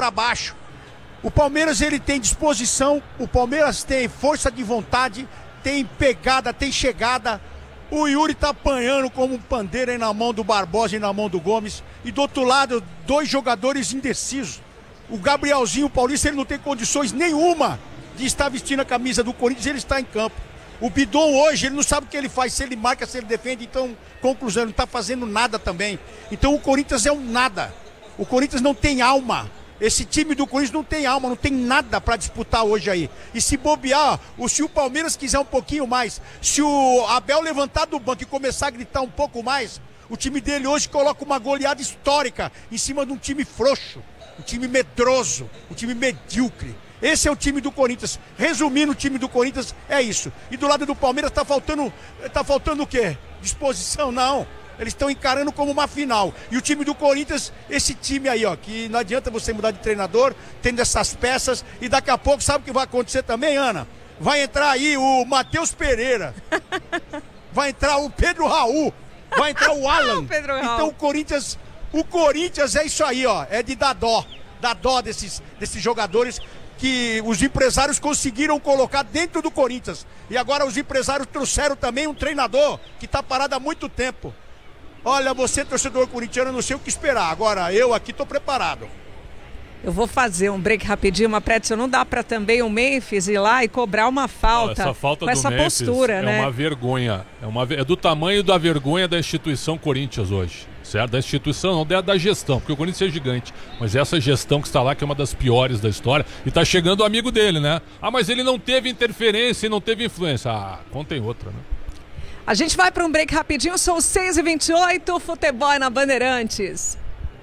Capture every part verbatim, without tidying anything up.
pra baixo. O Palmeiras, ele tem disposição, o Palmeiras tem força de vontade, tem pegada, tem chegada. O Yuri tá apanhando como um pandeiro aí na mão do Barbosa e na mão do Gomes. E do outro lado, dois jogadores indecisos. O Gabrielzinho, o Paulista, ele não tem condições nenhuma de estar vestindo a camisa do Corinthians, ele está em campo. O Bidon hoje, ele não sabe o que ele faz, se ele marca, se ele defende, então, conclusão, ele não está fazendo nada também. Então o Corinthians é um nada. O Corinthians não tem alma. Esse time do Corinthians não tem alma, não tem nada para disputar hoje aí. E se bobear, ó, se o Palmeiras quiser um pouquinho mais, se o Abel levantar do banco e começar a gritar um pouco mais, o time dele hoje coloca uma goleada histórica em cima de um time frouxo, um time medroso, um time medíocre. Esse é o time do Corinthians. Resumindo, o time do Corinthians é isso. E do lado do Palmeiras tá faltando, tá faltando o quê? Disposição? Não. Eles estão encarando como uma final. E o time do Corinthians, esse time aí, ó, que não adianta você mudar de treinador, tendo essas peças, e daqui a pouco, sabe o que vai acontecer também, Ana? Vai entrar aí o Matheus Pereira, vai entrar o Pedro Raul, vai entrar o Alan. Pedro Raul. Então o Corinthians, o Corinthians é isso aí, ó, é de dar dó, dar dó desses, desses jogadores que os empresários conseguiram colocar dentro do Corinthians. E agora os empresários trouxeram também um treinador que está parado há muito tempo. Olha, você, torcedor corintiano, não sei o que esperar. Agora, eu aqui tô preparado. Eu vou fazer um break rapidinho, mas Prédio, não dá para também o Memphis ir lá e cobrar uma falta, essa falta com do essa Memphis postura, é né? uma vergonha. É, uma, é do tamanho da vergonha da instituição Corinthians hoje. Certo? Da instituição, não da, da gestão, porque o Corinthians é gigante. Mas essa gestão que está lá, que é uma das piores da história, e tá chegando o amigo dele, né? Ah, mas ele não teve interferência e não teve influência. Ah, contem outra, né? A gente vai para um break rapidinho, são seis e vinte e oito, Futebol na Bandeirantes.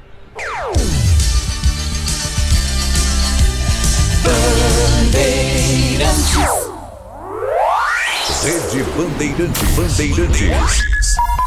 Bandeirantes. Rede Bandeirantes. Bandeirantes.